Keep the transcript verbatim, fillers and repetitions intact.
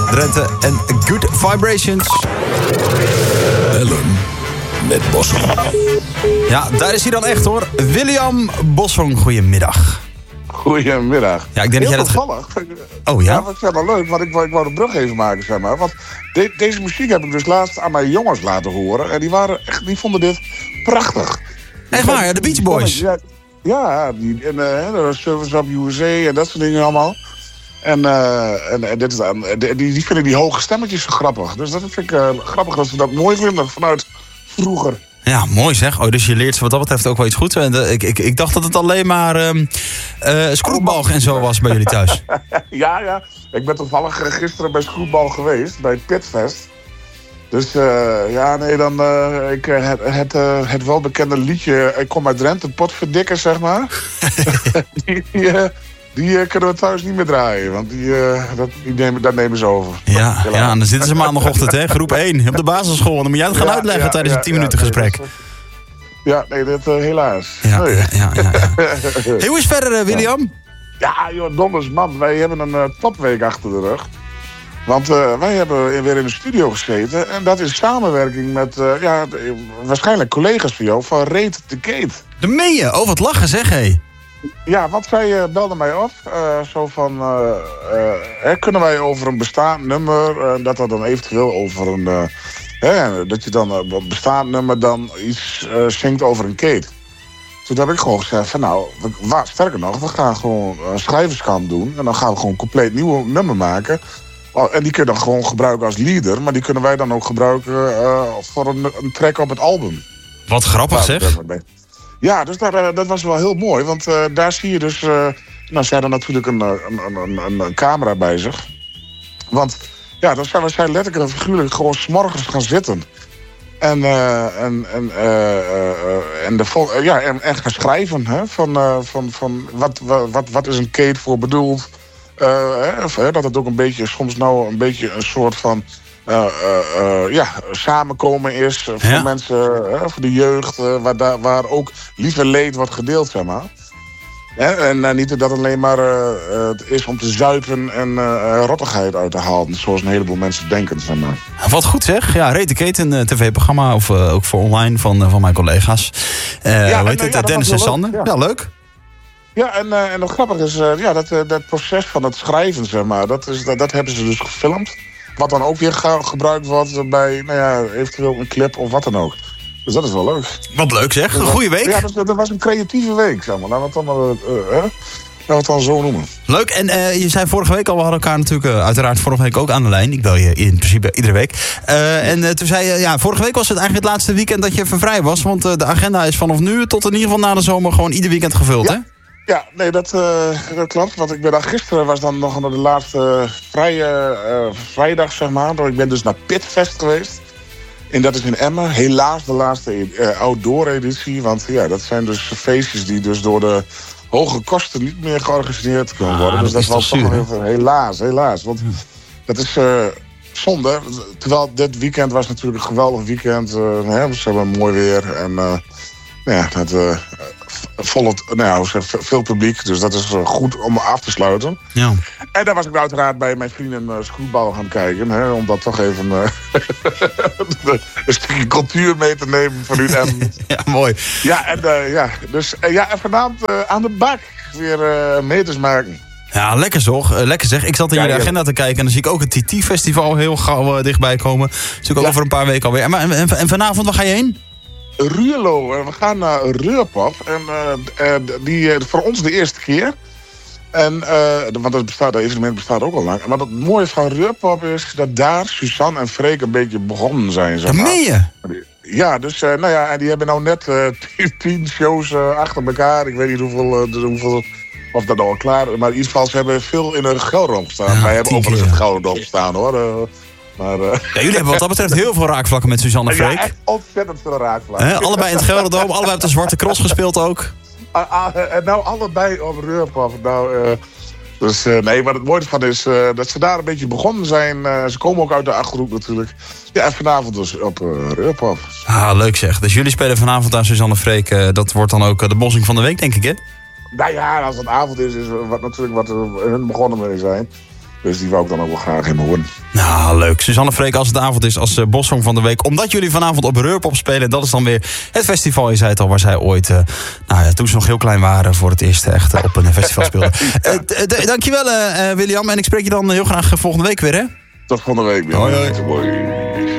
Drenthe en Good Vibrations. Bellen met Bossong. Ja, daar is hij dan echt hoor. William Bossong, goedemiddag. Goedemiddag. Ja, ik denk Heel dat jij dat... toevallig. Oh ja? Ja, dat is wel leuk, want ik wou, ik wou de brug even maken, zeg maar. Want de, deze muziek heb ik dus laatst aan mijn jongens laten horen. En die, waren echt, die vonden dit prachtig. Echt waar, ja, de Beach Boys. Ja, ja die, en uh, Service of U S A en dat soort dingen allemaal. En, uh, en, en dit is, uh, die, die vinden die hoge stemmetjes zo grappig. Dus dat vind ik uh, grappig dat ze dat mooi vinden vanuit vroeger. Ja, mooi zeg. Oh, dus je leert wat dat betreft ook wel iets goeds. Ik, ik, ik dacht dat het alleen maar um, uh, Skroetbalg en zo was bij jullie thuis. ja, ja. Ik ben toevallig gisteren bij Skroetbal geweest, bij Pitfest. Dus uh, ja, nee, dan uh, ik, uh, het, het, uh, het welbekende liedje Ik kom uit Drenthe, potverdikker, zeg maar. die die, uh, die uh, kunnen we thuis niet meer draaien, want die, uh, dat, die nemen, dat nemen ze over. Ja, ja, en dan zitten ze maandagochtend, hè, groep één, op de basisschool. En dan moet jij het gaan ja, uitleggen ja, tijdens ja, een tien minuten ja, gesprek. Nee, ja, nee, dat uh, helaas. Ja, nee. ja, ja, ja, ja. Hey, hoe is het verder, uh, William? Ja, joh, donders man, wij hebben een uh, topweek achter de rug. Want uh, wij hebben weer in de studio gezeten. En dat is samenwerking met, uh, ja, waarschijnlijk collega's van jou, van Reet de Kate. De meen je? Oh, wat lachen zeg, hé. Ja, want zij uh, belde mij op. Uh, zo van, uh, uh, kunnen wij over een bestaand nummer, uh, dat dat dan eventueel over een, uh, hè, dat je dan uh, een bestaand nummer dan iets uh, zingt over een Kate. Toen heb ik gewoon gezegd van nou, we, sterker nog, we gaan gewoon een schrijverskamp doen. En dan gaan we gewoon een compleet nieuw nummer maken. En die kun je dan gewoon gebruiken als leader. Maar die kunnen wij dan ook gebruiken uh, voor een, een track op het album. Wat grappig zeg. Ja, dus daar, uh, dat was wel heel mooi. Want uh, daar zie je dus... Uh, nou, ze hadden natuurlijk een, een, een, een, een camera bij zich. Want ja, dan zijn we zijn letterlijk en figuurlijk gewoon 's morgens gaan zitten. En, uh, en, en, uh, uh, en, de vol- uh, ja, en, en gaan schrijven. Hè? Van, uh, van, van wat, wat, wat is een Kate voor bedoeld? Uh, hè, of, hè, dat het ook een beetje, soms nou een beetje een soort van uh, uh, uh, ja, samenkomen is voor ja. mensen, uh, voor de jeugd, uh, waar, da- waar ook lief en leed wordt gedeeld, zeg maar. Hè, en uh, niet dat het alleen maar uh, uh, het is om te zuipen en uh, rottigheid uit te halen, zoals een heleboel mensen denken, zeg maar. Wat goed zeg. Ja, Reet de Kate, een uh, tv-programma, of uh, ook voor online van, uh, van mijn collega's. Uh, ja, hoe heet het? Ja, Dennis en Sander. Ja. ja, leuk. Ja, en, uh, en wat grappig is, uh, ja, dat, uh, dat proces van het schrijven, zeg maar, dat, is, dat, dat hebben ze dus gefilmd. Wat dan ook weer ge- gebruikt wordt bij, nou ja, eventueel een clip of wat dan ook. Dus dat is wel leuk. Wat leuk zeg, een goede week. Ja, dat, dat was een creatieve week, zeg maar. Laten we het dan, uh, uh, uh, laten we het dan zo noemen. Leuk, en uh, je zei vorige week al, we hadden elkaar natuurlijk uh, uiteraard vorige week ook aan de lijn. Ik bel je in principe iedere week. Uh, en uh, toen zei je, ja, vorige week was het eigenlijk het laatste weekend dat je even vrij was. Want uh, de agenda is vanaf nu tot in ieder geval na de zomer gewoon ieder weekend gevuld, ja. hè? Ja, nee, dat, uh, dat klopt. Want ik ben daar gisteren was dan nog de laatste vrije uh, vrijdag, zeg maar. Ik ben dus naar Pitfest geweest. En dat is in Emmen. Helaas de laatste uh, outdoor editie. Want ja, dat zijn dus feestjes die dus door de hoge kosten niet meer georganiseerd kunnen worden. Ah, dus dat, dat was toch wel heel helaas, helaas. Want ja. dat is uh, zonde. Terwijl dit weekend was natuurlijk een geweldig weekend. Uh, hè, ze hebben mooi weer. En uh, ja, dat... Uh, Vol het, nou, veel publiek, dus dat is goed om af te sluiten. Ja. En daar was ik uiteraard bij mijn vrienden uh, Skroetbal gaan kijken. Hè, om dat toch even uh, een stukje cultuur mee te nemen van u. En, ja, mooi. Ja, en, uh, ja, dus, uh, ja, en vanavond uh, aan de bak weer uh, meters maken. Ja, lekker toch? Uh, lekker zeg. Ik zat in ja, jullie agenda te kijken en dan zie ik ook het T T-festival heel gauw uh, dichtbij komen. Dus ook ja. over een paar weken alweer. En, en, en vanavond, waar ga je heen? Ruurlo. We gaan naar Reurpop. En uh, die uh, voor ons de eerste keer. En, uh, want dat bestaat, dat evenement bestaat ook al lang. Maar het mooie van Reurpop is dat daar Suzanne en Freek een beetje begonnen zijn. Zeg maar. Dat meen je? Ja, dus uh, nou ja, en die hebben nou net uh, tien, tien shows uh, achter elkaar. Ik weet niet hoeveel, uh, hoeveel of dat al klaar is. Maar in ieder geval, ze hebben veel in een Gelderland staan. Ja, wij hebben ook wel eens in het Gelderland staan, hoor. Uh, Maar, uh... ja, jullie hebben wat dat betreft heel veel raakvlakken met Suzanne en Freek. Ja, echt ontzettend veel raakvlakken. He, allebei in het Gelderdoom, allebei op de Zwarte Cross gespeeld ook. Uh, uh, en nou allebei op Reurpop. Nou, uh, dus uh, nee, wat het mooie van is uh, dat ze daar een beetje begonnen zijn. Uh, ze komen ook uit de Achterhoek natuurlijk. Ja, en vanavond dus op uh, Reurpop. Ah, leuk zeg. Dus jullie spelen vanavond aan Suzanne en Freek. Uh, dat wordt dan ook uh, de bossing van de week, denk ik, hè? Nou ja, als het avond is, is wat natuurlijk wat uh, hun begonnen mee zijn. Dus die wou ik dan ook wel graag in horen. Nou, leuk. Suzanne Freek, als het de avond is, als uh, Bossong van de week. Omdat jullie vanavond op Reurpop spelen. Dat is dan weer het festival, je zei het al, waar zij ooit... Uh, nou ja, toen ze nog heel klein waren, voor het eerst echt uh, op een festival speelden. ja. uh, d- d- dankjewel, uh, William. En ik spreek je dan heel graag volgende week weer, hè? Tot volgende week. Hoi, hoi. Hoi.